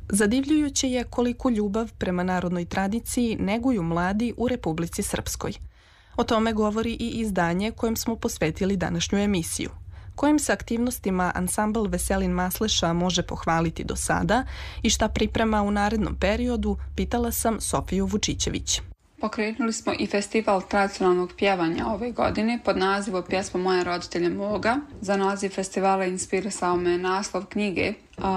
Zadivljujuće je koliku ljubav prema narodnoj tradiciji neguju mladi u Republici Srpskoj. O tome govori i izdanje kojem smo posvetili današnju emisiju. Kojim se aktivnostima ansambl Veselin Masleša može pohvaliti do sada i šta priprema u narednom periodu, pitala sam Sofiju Vučićević. Pokrenuli smo i festival tradicionalnog pjevanja ove godine pod nazivom Pjesma moja roditelja moga. Za naziv festivala inspirisao me naslov knjige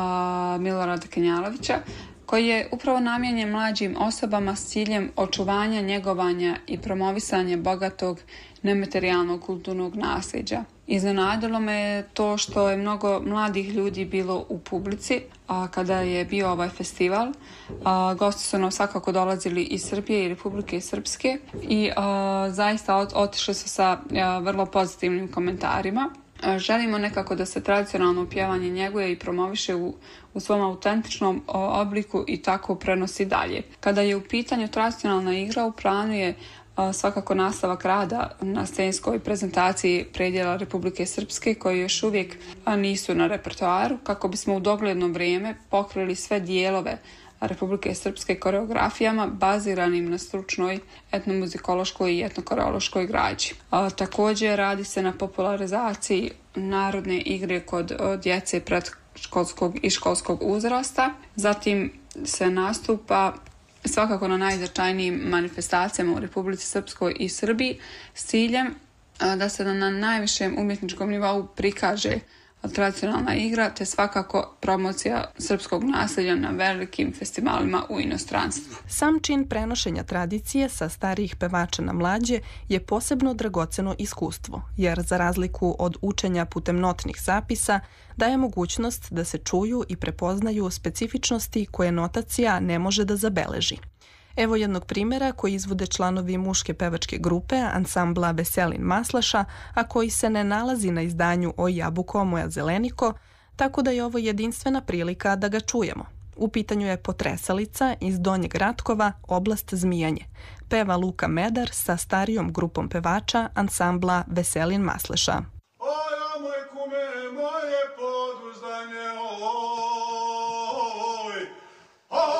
Milorada Kenjalovića, koji je upravo namijenjen mlađim osobama s ciljem očuvanja, njegovanja i promovisanja bogatog nematerijalnog kulturnog nasljeđa. Iznenadilo me to što je mnogo mladih ljudi bilo u publici kada je bio ovaj festival. Gosti su nam svakako dolazili iz Srbije i Republike Srpske i zaista otišli su sa vrlo pozitivnim komentarima. Želimo nekako da se tradicionalno pjevanje njeguje i promoviše u svom autentičnom obliku i tako prenosi dalje. Kada je u pitanju tradicionalna igra, u planu je svakako nastavak rada na scenskoj prezentaciji predjela Republike Srpske koji još uvijek nisu na repertoaru, kako bismo u dogledno vrijeme pokrili sve dijelove Republike Srpske koreografijama baziranim na stručnoj etnomuzikološkoj i etnokoreološkoj građi. Također radi se na popularizaciji narodne igre kod djece predškolskog i školskog uzrasta. Zatim se nastupa svakako na najznačajnijim manifestacijama u Republici Srpskoj i Srbiji s ciljem da se na najvišem umjetničkom nivou prikaže tradicionalna igra te svakako promocija srpskog nasljeđa na velikim festivalima u inostranstvu. Sam čin prenošenja tradicije sa starijih pevača na mlađe je posebno dragoceno iskustvo, jer za razliku od učenja putem notnih zapisa daje mogućnost da se čuju i prepoznaju specifičnosti koje notacija ne može da zabeleži. Evo jednog primjera koji izvode članovi muške pevačke grupe ansambla Veselin Masleša, a koji se ne nalazi na izdanju O jabuko moja zeleniko, tako da je ovo jedinstvena prilika da ga čujemo. U pitanju je Potresalica iz Donjeg Ratkova, oblast Zmijanje. Peva Luka Medar sa starijom grupom pevača ansambla Veselin Masleša.